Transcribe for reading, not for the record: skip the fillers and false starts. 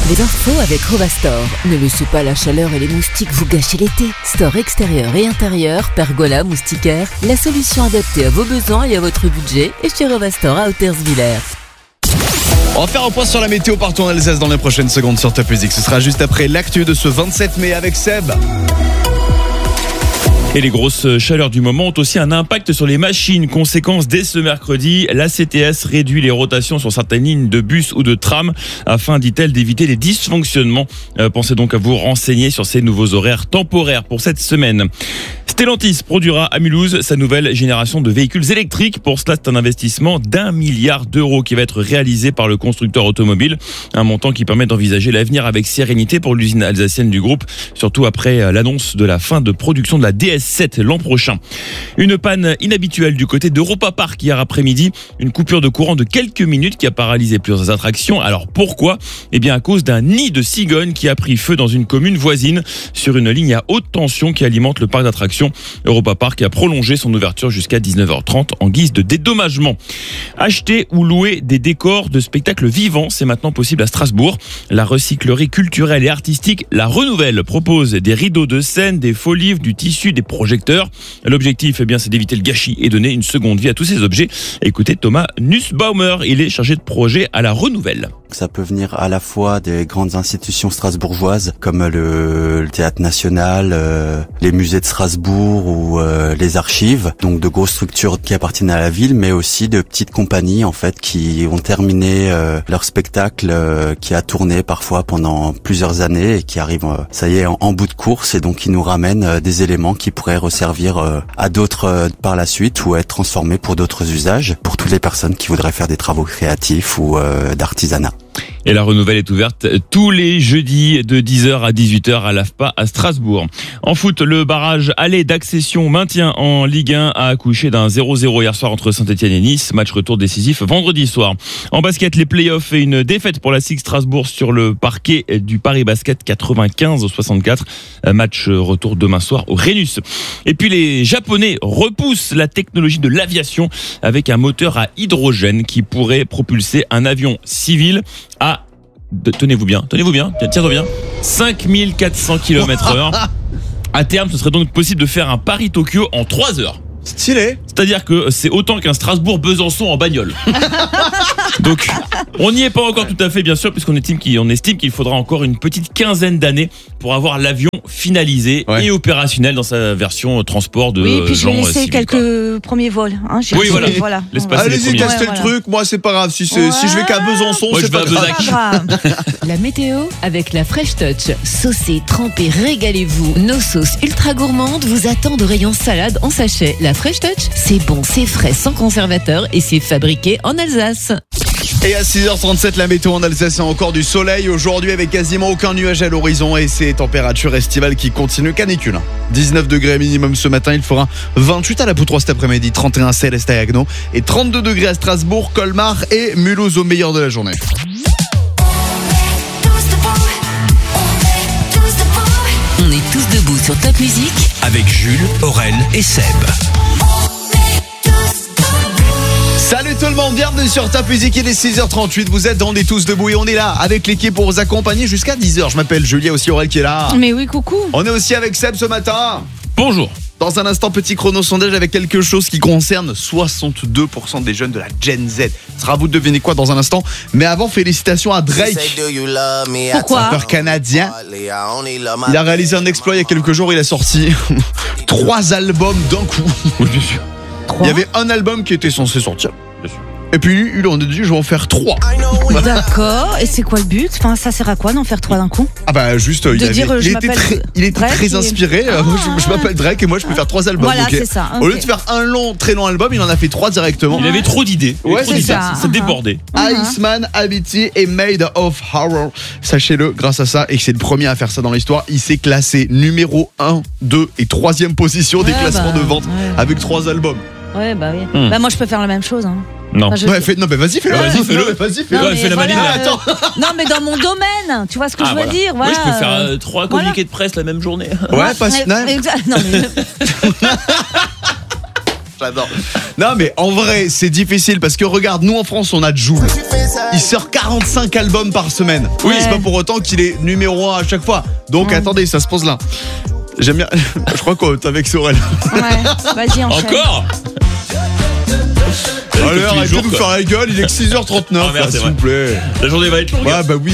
Les infos avec Rovastore. Ne laissez pas la chaleur et les moustiques vous gâcher l'été. Store extérieur et intérieur, pergola, moustiquaire, la solution adaptée à vos besoins et à votre budget est chez Rovastore à Hauterswiller. On va faire un point sur la météo partout en Alsace dans les prochaines secondes sur Top Music. Ce sera juste après l'actu de ce 27 mai avec Seb. Et les grosses chaleurs du moment ont aussi un impact sur les machines. Conséquence, dès ce mercredi, la CTS réduit les rotations sur certaines lignes de bus ou de tram afin, dit-elle, d'éviter les dysfonctionnements. Pensez donc à vous renseigner sur ces nouveaux horaires temporaires pour cette semaine. Stellantis produira à Mulhouse sa nouvelle génération de véhicules électriques. Pour cela, c'est un investissement d'1 milliard d'euros qui va être réalisé par le constructeur automobile. Un montant qui permet d'envisager l'avenir avec sérénité pour l'usine alsacienne du groupe, surtout après l'annonce de la fin de production de la DS7 l'an prochain. Une panne inhabituelle du côté d'Europa Park hier après-midi. Une coupure de courant de quelques minutes qui a paralysé plusieurs attractions. Alors pourquoi ? Eh bien à cause d'un nid de cigognes qui a pris feu dans une commune voisine sur une ligne à haute tension qui alimente le parc d'attractions. Europa Park a prolongé son ouverture jusqu'à 19h30 en guise de dédommagement. Acheter ou louer des décors de spectacles vivants, c'est maintenant possible à Strasbourg. La recyclerie culturelle et artistique La Renouvelle propose des rideaux de scène, des faux livres, du tissu, des projecteurs. L'objectif, c'est d'éviter le gâchis et donner une seconde vie à tous ces objets. Écoutez Thomas Nussbaumer, il est chargé de projet à La Renouvelle. Ça peut venir à la fois des grandes institutions strasbourgeoises comme le Théâtre National, les musées de Strasbourg ou les archives, donc de grosses structures qui appartiennent à la ville, mais aussi de petites compagnies en fait qui ont terminé leur spectacle qui a tourné parfois pendant plusieurs années et qui arrivent, ça y est, en bout de course et donc qui nous ramènent des éléments qui pourraient resservir à d'autres par la suite ou être transformés pour d'autres usages, pour toutes les personnes qui voudraient faire des travaux créatifs ou d'artisanat. Et La Renouvelle est ouverte tous les jeudis de 10h à 18h à l'AFPA à Strasbourg. En foot, le barrage aller d'Accession maintien en Ligue 1 a accouché d'un 0-0 hier soir entre Saint-Etienne et Nice. Match retour décisif vendredi soir. En basket, les playoffs et une défaite pour la SIG Strasbourg sur le parquet du Paris Basket 95-64. Match retour demain soir au Rhenus. Et puis les Japonais repoussent la technologie de l'aviation avec un moteur à hydrogène qui pourrait propulser un avion civil à, tenez-vous bien, tiens-toi bien, 5400 km/h. À terme, ce serait donc possible de faire un Paris-Tokyo en 3 heures. Stylé. C'est-à-dire que c'est autant qu'un Strasbourg-Besançon en bagnole. Donc, on n'y est pas encore tout à fait, bien sûr, puisqu'on estime qu'il faudra encore une petite quinzaine d'années pour avoir l'avion finalisé et opérationnel dans sa version transport de gens civils. Oui, puis je vais laisser quelques premiers vols. Oui, voilà. Allez-y, testez le truc. Moi, c'est pas grave. Si je vais qu'à Besançon, moi, c'est pas grave. La météo avec la Fresh Touch. Saucez, trempez, régalez-vous. Nos sauces ultra gourmandes vous attendent au rayon salade en sachet. La Fresh Touch, c'est bon, c'est frais, sans conservateur et c'est fabriqué en Alsace. Et à 6h37, la météo en Alsace, c'est encore du soleil aujourd'hui avec quasiment aucun nuage à l'horizon et ces températures estivales qui continuent, canicule. 19 degrés minimum ce matin, il fera 28 à la Poutroie cet après-midi, 31 à Céleste à Agno et 32 degrés à Strasbourg, Colmar et Mulhouse au meilleur de la journée. On est tous debout sur Top Music avec Jules, Aurel et Seb. Salut tout le monde, bienvenue sur Top Music, il est 6h38, vous êtes dans On est tous debout et on est là avec l'équipe pour vous accompagner jusqu'à 10h. Je m'appelle Julia, aussi Aurel qui est là. Mais oui, coucou. On est aussi avec Seb ce matin. Bonjour. Dans un instant, petit chrono sondage avec quelque chose qui concerne 62% des jeunes de la Gen Z. Ce sera à vous de deviner quoi dans un instant. Mais avant, félicitations à Drake. Pourquoi ? Rappeur canadien. Il a réalisé un exploit il y a quelques jours, il a sorti 3 albums d'un coup. Oui, bien sûr. Il y avait un album qui était censé sortir. Et puis lui, il en a dit, je vais en faire 3. D'accord, et c'est quoi le but ? Enfin, ça sert à quoi d'en faire 3 d'un coup ? Ah bah juste, il était très inspiré. Moi, je m'appelle Drake et moi je peux faire 3 albums. Voilà, okay. c'est ça. Au lieu de faire un très long album, il en a fait 3 directement. Il avait trop d'idées. Ouais, c'est ça débordait. Iceman, Habiti et Made of Horror. Sachez-le, grâce à ça, et que c'est le premier à faire ça dans l'histoire, il s'est classé numéro 1, 2 et 3e position des classements de vente avec 3 albums. Ouais, bah oui. Bah moi je peux faire la même chose. Non. Enfin, non, mais vas-y, fais-le. Fais-le. Fais la maline. Attends. Non, mais dans mon domaine, tu vois ce que je veux dire. Voilà. Oui, je peux faire 3 communiqués de presse la même journée. Ouais, pas non, mais... J'adore. Non mais en vrai c'est difficile parce que regarde, nous en France on a Jul. Il sort 45 albums par semaine. Oui, c'est pas pour autant qu'il est numéro 1 à chaque fois. Donc attendez, ça se pose là. J'aime bien. Je crois qu'on est avec Sorel. Ouais, vas-y, enchaîne. Encore Allez, arrêtez de nous faire la gueule, il est que 6h39, Ah, merde, c'est s'il vous plaît. La journée va être longue. Ouais, bah oui.